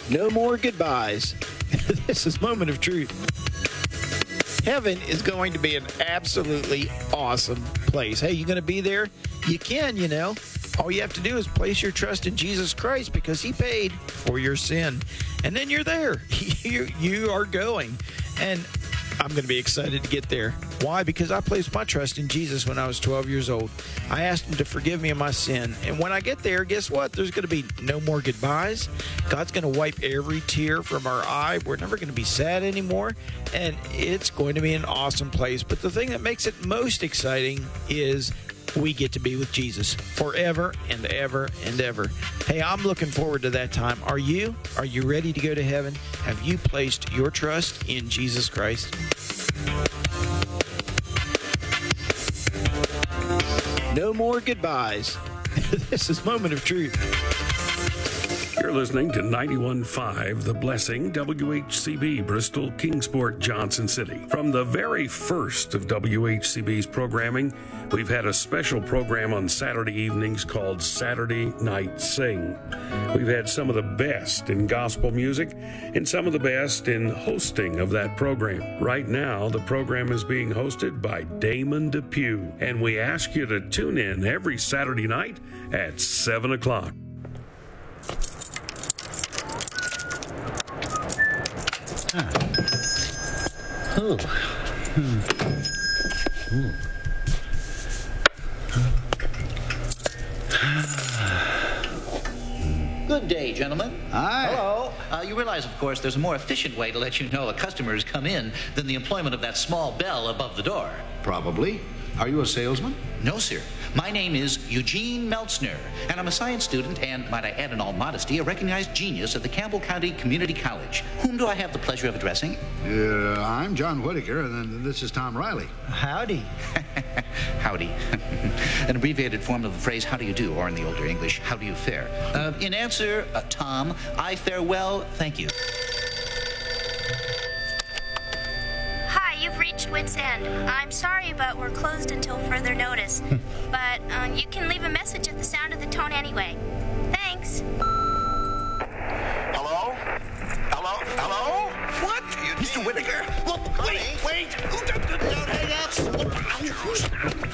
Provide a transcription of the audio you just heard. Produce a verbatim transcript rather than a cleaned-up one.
No more goodbyes. This is Moment of Truth. Heaven is going to be an absolutely awesome place. Hey, you going to be there? You can, you know. All you have to do is place your trust in Jesus Christ because he paid for your sin. And then you're there. You, you are going. And I'm going to be excited to get there. Why? Because I placed my trust in Jesus when I was twelve years old. I asked him to forgive me of my sin. And when I get there, guess what? There's going to be no more goodbyes. God's going to wipe every tear from our eye. We're never going to be sad anymore. And it's going to be an awesome place. But the thing that makes it most exciting is we get to be with Jesus forever and ever and ever. Hey, I'm looking forward to that time. Are you? Are you ready to go to heaven? Have you placed your trust in Jesus Christ? No more goodbyes. This is Moment of Truth. You're listening to ninety-one point five The Blessing, W H C B, Bristol, Kingsport, Johnson City. From the very first of W H C B's programming, we've had a special program on Saturday evenings called Saturday Night Sing. We've had some of the best in gospel music and some of the best in hosting of that program. Right now, the program is being hosted by Damon Depew, and we ask you to tune in every Saturday night at seven o'clock. Ah. Oh. Hmm. Ooh. Good day, gentlemen. Hi. Hello. Uh, you realize, of course, there's a more efficient way to let you know a customer has come in than the employment of that small bell above the door. Probably. Are you a salesman? No, sir. My name is Eugene Meltzner, and I'm a science student and, might I add in all modesty, a recognized genius at the Campbell County Community College. Whom do I have the pleasure of addressing? Uh, I'm John Whitaker, and this is Tom Riley. Howdy. Howdy. An abbreviated form of the phrase, how do you do, or in the older English, how do you fare? Uh, in answer, uh, Tom, I fare well, thank you. You've reached Wits End. I'm sorry, but we're closed until further notice. But um, you can leave a message at the sound of the tone anyway. Thanks. Hello? Hello? Hello? What? Mister Whitaker? Look, wait, wait. Don't hang up.